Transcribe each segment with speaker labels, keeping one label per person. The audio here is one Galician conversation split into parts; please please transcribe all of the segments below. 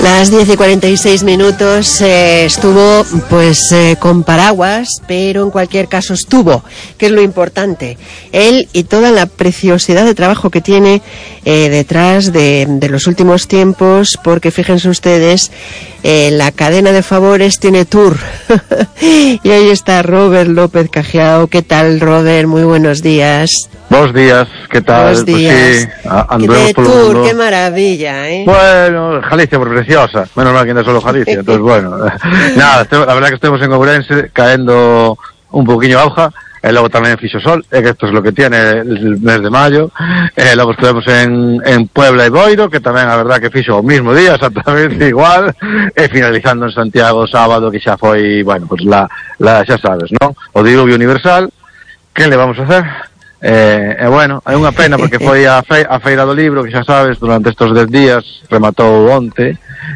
Speaker 1: Las 10:46 estuvo con paraguas, pero en cualquier caso estuvo, que es lo importante. Él y toda la preciosidad de trabajo que tiene detrás de los últimos tiempos, porque fíjense ustedes, la cadena de favores tiene tour. Y ahí está Robert López Cajiao. ¿Qué tal, Robert? Muy buenos días.
Speaker 2: Buenos días, ¿qué tal?
Speaker 1: Buenos días.
Speaker 2: Pues sí, anduvemos por
Speaker 1: tour,
Speaker 2: mundo.
Speaker 1: Qué maravilla, ¿eh?
Speaker 2: Bueno, Galicia por preciosa, menos mal que no es solo Galicia, entonces bueno. Nada, la verdad que estuvimos en Ourense caendo un poquinho auja, e logo tamén fixo sol, que esto es lo que tiene el mes de mayo, logo estuvemos en Puebla e Boiro, que tamén a verdad que fixo o mismo día, exactamente igual, e finalizando en Santiago sábado, que xa foi, bueno, pues xa sabes, ¿no? O diluvio universal, que le vamos a hacer? Bueno, é unha pena porque foi a feira do libro, que xa sabes, durante estes 10 días rematou onte,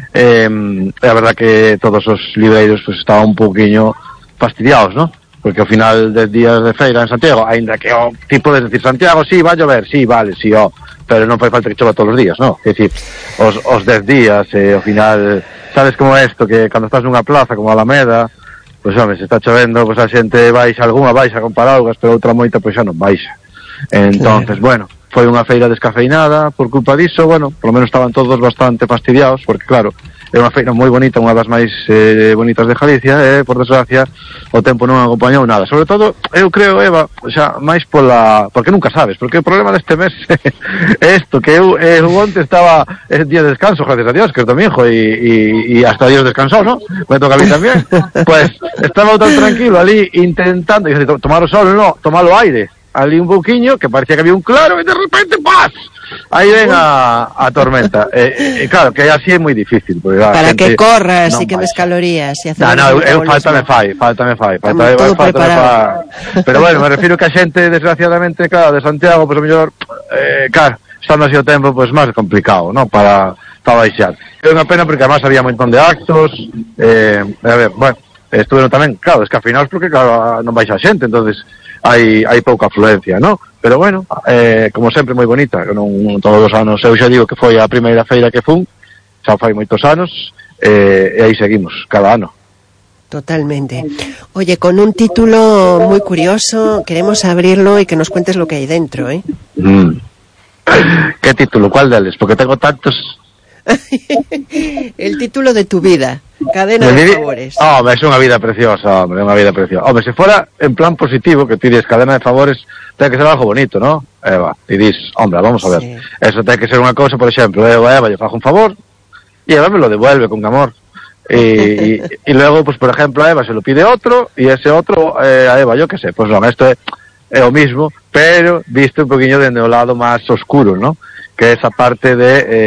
Speaker 2: a verdad que todos os libreiros pues estaban un poquinho fastidiados, ¿no? Porque ao final 10 días de feira en Santiago, aínda que o tipo de decir Santiago, sí, va a llover, sí, vale, sí, pero non fai falta que chova todos os días, ¿no? É dicir, os 10 días, ao final, sabes como é isto, que cando estás nunha plaza como Alameda, pois, home, se está chovendo, pois a xente algunha baixa con paraugas, pero outra moita, pois xa non baixa. Entonces, bueno, foi unha feira descafeinada por culpa diso, bueno, por lo menos estaban todos bastante fastidiados, porque claro, é unha feira moi bonita, unha das máis bonitas de Galicia, por desgracia, o tempo non acompañou nada. Sobre todo, eu creo, Eva, xa, máis porque nunca sabes, porque o problema deste mes é isto, que eu onte estaba día de descanso, gracias a Dios, que é domingo, e hasta Dios descansou, ¿no? Me toca a mí tamén. Pues, estaba tan tranquilo ali, intentando, tomar o sol, no, tomar o aire, ali un pouquiño, que parecía que había un claro, e de repente, ¡paz! Aí ven a tormenta. Claro, que así é moi difícil. Porque,
Speaker 1: para que corras e quemes calorías.
Speaker 2: Faltame fai. Pero bueno, me refiro que a xente, desgraciadamente, claro, de Santiago, pues o mellor, claro, estando así o tempo, pues máis complicado, ¿no? Para baixar. É unha pena porque además había un montón de actos, a ver, bueno, estuveron tamén, claro, descafeinados porque, claro, non baixa a xente, entonces hai pouca afluencia, ¿no? Pero bueno, como sempre moi bonita, non todos os anos, eu xa digo que foi a primeira feira que fun, xa fai moitos anos, e aí seguimos, cada ano.
Speaker 1: Totalmente. Oye, con un título muy curioso, queremos abrirlo y que nos cuentes lo que hay dentro, ¿eh?
Speaker 2: ¿Qué título? ¿Cuál de ellos? Porque tengo tantos.
Speaker 1: El título de tu vida, Cadena de Favores.
Speaker 2: Es unha vida preciosa, hombre, unha vida preciosa. Hombre, se fora en plan positivo, que ti dices Cadena de Favores, ten que ser algo bonito, ¿no? Eva, e dis, hombre, vamos a ver. Sí. Eso ten que ser unha cousa, por exemplo, Eva, lle fago un favor, e Eva me lo devuelve con amor. Y luego, pues, por ejemplo, a Eva se lo pide otro, y ese otro, a Eva, yo qué sé, pues non, esto é o mismo, pero visto un poquinho dende o lado máis oscuro, ¿no? Que esa parte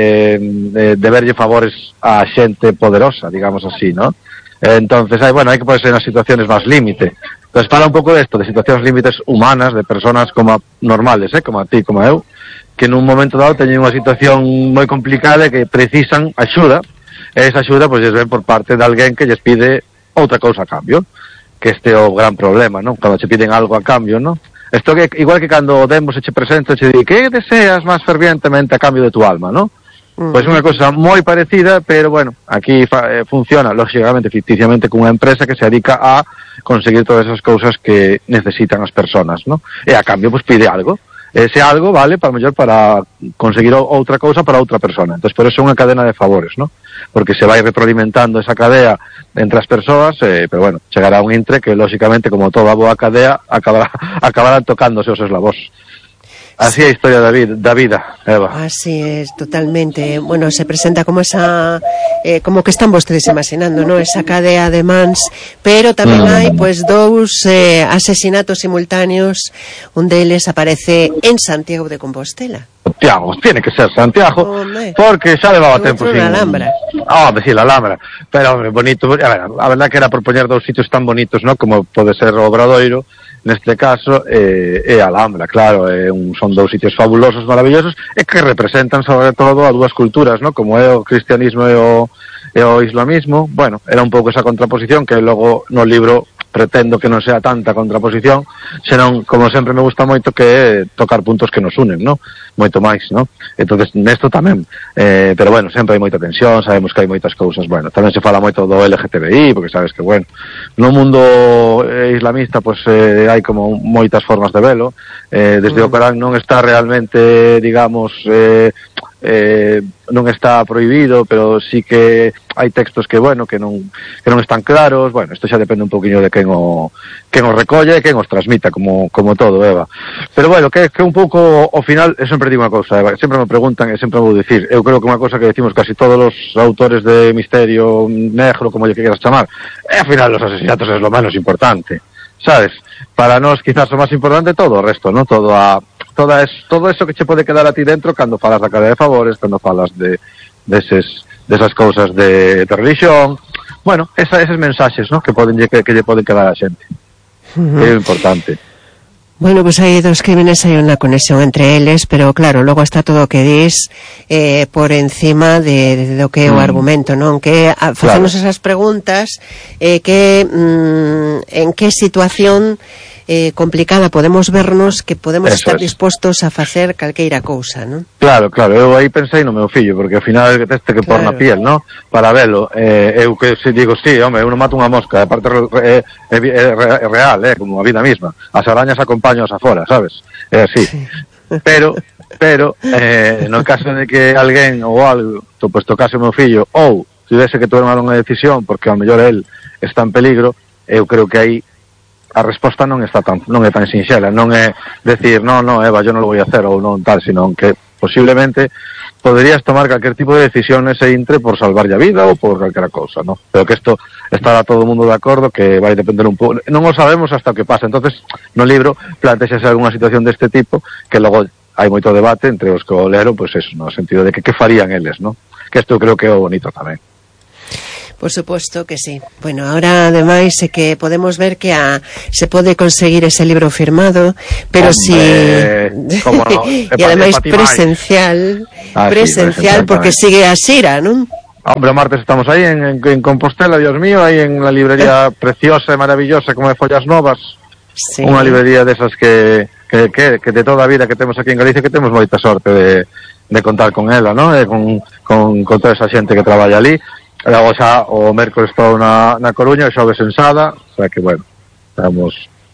Speaker 2: de verlle favores a xente poderosa, digamos así, ¿no? Entonces, hay que ponerse en las situaciones más límite. Entonces, fala un pouco de esto, de situaciones límites humanas, de personas como normales, como a ti, como a eu, que en un momento dado teñen unha situación moi complicada e que precisan axuda, e esa axuda, pois, ven por parte de alguén que lles pide outra cousa a cambio, que este é o gran problema, ¿no? Cando che piden algo a cambio, ¿no? Esto que igual que cando Demos se che presenta e che di que deseas máis fervientemente a cambio de tu alma, ¿no? Pois unha cosa moi parecida, pero bueno, aquí funciona, lógicamente, ficticiamente, con unha empresa que se dedica a conseguir todas esas cousas que necesitan as personas, ¿no? E a cambio, pues pide algo. Ese algo vale para mellor para conseguir outra cousa para outra persona. Entonces, por eso é unha cadena de favores, ¿no? Porque se vai retroalimentando esa cadea entre as persoas, pero bueno, chegará un intre que, lógicamente, como toda boa cadea, acabarán tocándose os eslabós. Así é a historia da vida, Eva.
Speaker 1: Así es, totalmente. Bueno, se presenta como esa, como que están vostedes imaginando, ¿no? Esa cadea de mans, pero tamén hai, pues, dous asesinatos simultáneos. Un deles aparece en Santiago de Compostela.
Speaker 2: Santiago, tiene que ser Santiago, porque xa levaba tempo sin...
Speaker 1: La Alhambra.
Speaker 2: Sí, la Alhambra. Pero, hombre, bonito. A verdad que era por poñer dous sitios tan bonitos, ¿no? Como pode ser o Obradoiro, neste caso, é a Alhambra, claro, son dous sitios fabulosos, maravillosos, e que representan sobre todo a dúas culturas, ¿no? Como é o cristianismo e e o islamismo, bueno, era un pouco esa contraposición que logo no libro pretendo que non sea tanta contraposición, senón, como sempre me gusta moito, que é tocar puntos que nos unen, ¿no? Moito máis, ¿no? Entonces, nesto tamén, pero bueno, sempre hai moita tensión, sabemos que hai moitas cousas, bueno, tamén se fala moito do LGTBI, porque sabes que, bueno, no mundo islamista, pues hai como moitas formas de velo, desde o Corán non está realmente, digamos, non está prohibido, pero sí que hai textos que, bueno, que non están claros. Bueno, isto xa depende un poquinho de quen o recolle e quen os transmita, como todo, Eva. Pero bueno, que un pouco ao final, eu sempre digo unha cousa, Eva, sempre me preguntan e sempre vou dicir, eu creo que unha cousa que decimos casi todos os autores de misterio negro, como lle quieras chamar, e ao final os asesinatos é lo menos importante, sabes? Para nós quizás o máis importante todo o resto, ¿no? Todo eso que che pode quedar a ti dentro cando falas da cadea de favores, cando falas desas cousas de religión, bueno, eses mensaxes, ¿no? que lle poden quedar a xente. É importante.
Speaker 1: Bueno, pues hai dos crímenes, hai unha conexión entre eles, pero claro, logo está todo o que dis por encima de do que é o argumento, non? Que facemos esas preguntas, en que situación complicada podemos vernos que podemos estar dispostos a facer calqueira cousa, non?
Speaker 2: Claro, eu aí pensei no meu fillo, porque ao final teste que por na piel, non? Para velo, eu que se digo, sí, home, eu non mato unha mosca, aparte é real, como a vida misma. As arañas acompañas afora, sabes? É así. Sí. Pero no caso de que alguén ou algo, pues tocase o meu fillo, ou tivese que tomar unha decisión, porque ao mellor el está en peligro, eu creo que aí a resposta non é tan sinxela, non é decir, no, Eva, yo non lo voy a hacer, ou non tal, sino que posiblemente poderías tomar calquer tipo de decisión nese intre por salvarlle a vida ou por calquera cousa, ¿no? Pero que isto estará todo o mundo de acordo, que vai depender un pouco, non o sabemos hasta o que pasa. Entonces, no libro plantease algunha situación deste tipo, que logo hai moito debate entre os que o leron, pois eso, no sentido de que farían eles, ¿no? Que isto creo que é o bonito tamén.
Speaker 1: Por supuesto que sí. Bueno, ahora ademais é que podemos ver que se pode conseguir ese libro firmado, pero si
Speaker 2: como no,
Speaker 1: e ademais presencial, porque sigue a xira, non?
Speaker 2: Hombre, o martes estamos aí en Compostela, Dios mío, aí en la librería preciosa e maravillosa como de Follas Novas. Sí. Unha librería desas que de toda a vida que temos aquí en Galicia, que temos moita sorte de contar con ela, ¿no? Con toda esa xente que traballa ali. Logo xa o mércoles estou na Coruña, o xoves en Sada, o sea que, bueno, estamos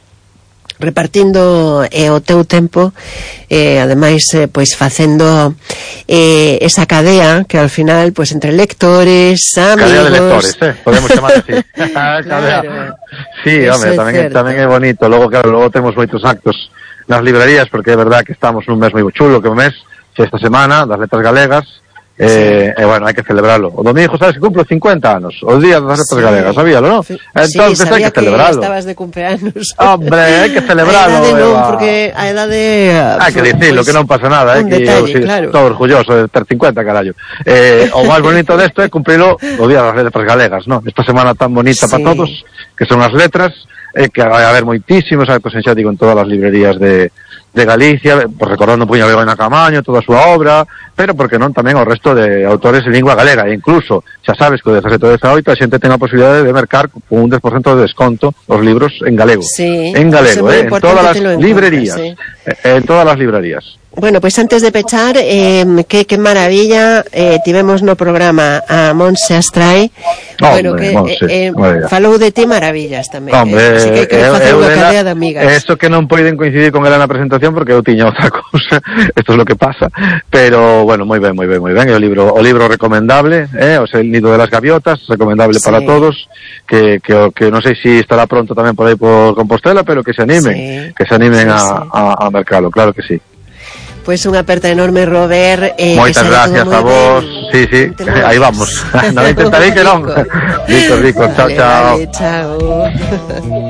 Speaker 1: repartindo o teu tempo, ademais, pois facendo esa cadea que ao final, pois entre lectores, amigos...
Speaker 2: Cadea de lectores, podemos chamar así. Claro. Sí, home, tamén é bonito. Logo, claro, logo temos moitos actos nas librerías, porque é verdad que estamos nun mes moi chulo, que o mes, esta semana, das letras galegas. Bueno, hai que celebralo. O domingo, sabes que cumplo 50 anos, o día das letras galegas, sabíalo, non? Entonces hai que celebralo.
Speaker 1: Estabas de cumpleaños.
Speaker 2: Hombre, hai que celebralo.
Speaker 1: A edade non, porque a edade...
Speaker 2: Hai que dicirlo, que non pasa nada,
Speaker 1: que detalle, claro.
Speaker 2: Estou orgulloso de ter 50, carallo. O máis bonito desto é cumplirlo o día das letras galegas, non? Esta semana tan bonita para todos, que son as letras, que vai haber moitísimos actos, xa digo, en todas as librerías de Galicia, pues recordando un puño de Begoña Camaño, toda a súa obra, pero porque non tamén o resto de autores en lingua galega, e incluso, xa sabes que o 17 e 18 a xente ten a posibilidade de mercar con un 10% de desconto os libros en galego.
Speaker 1: Sí,
Speaker 2: en galego, en todas as librerías. En todas as librerías.
Speaker 1: Bueno, pois antes de pechar, que maravilla, tivemos no programa a Montse Astray, bueno, que falou de ti maravillas tamén.
Speaker 2: Hombre,
Speaker 1: así que hai que facer unha cadea de amigas.
Speaker 2: Eso que non poiden coincidir con ela na presentación, porque eu tiña outra cousa, isto é lo que pasa, pero, bueno, moi ben, o libro recomendable, o sea, El nido de las gaviotas, recomendable para todos, que non sei se estará pronto tamén por aí por Compostela, pero que se animen, a mercalo, claro que sí.
Speaker 1: Pois unha aperta enorme, Robert.
Speaker 2: Moitas gracias a vos. Sí, aí vamos. Non intentarei que non. Rico, chao.
Speaker 1: Vale, chao.